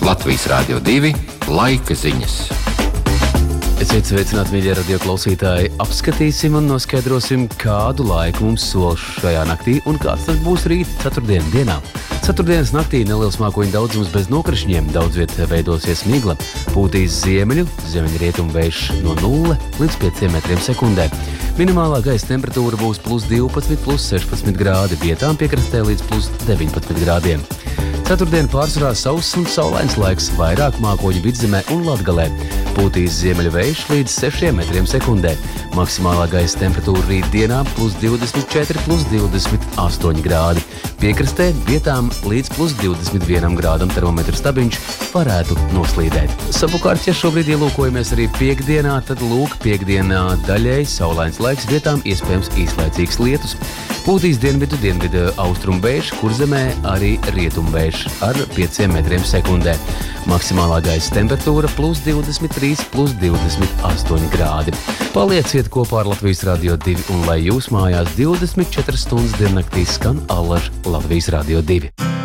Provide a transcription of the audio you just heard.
Latvijas Rādio 2 laika ziņas. Esiet sveicināti, mīļie radio klausītāji. Apskatīsim un noskaidrosim, kādu laiku mums sola šajā naktī un kāds tas būs rīt ceturtdienā. Ceturtdienas naktī neliels mākoņu daudzums bez nokrišņiem, daudz viet veidosies migla, pūtīs ziemeļrietumu vējš no 0 līdz 5 metriem sekundē. Minimālā gaisa temperatūra būs +12, +16 grādi, vietām piekrastē līdz +19 grādiem. Ceturtdien pārsvarā sauss un saulains laiks, vairāk mākoņu Vidzemē un Latgalē. Pūtīs ziemeļu vējš līdz 6 metriem sekundē. Maksimālā gaisa temperatūra rītdienā +24, +28 grādi. Piekrastē vietām līdz +21 grādam termometru stabiņš varētu noslīdēt. Savukārt, ja šobrīd ielūkojamies arī piekdienā, tad piekdienā daļēji saulains laiks, vietām iespējams īslaicīgs lietus. Pūtīs dienvidu austrumu vējš, Kurzemē arī rietumu vējš ar 5 metriem sekundē. Maksimālā gaisa temperatūra +23, +28 grādi. Palieciet kopā ar Latvijas Rādio 2 un lai jūs mājās 24 stundas diennaktī skan allaž Latvijas Rādio 2.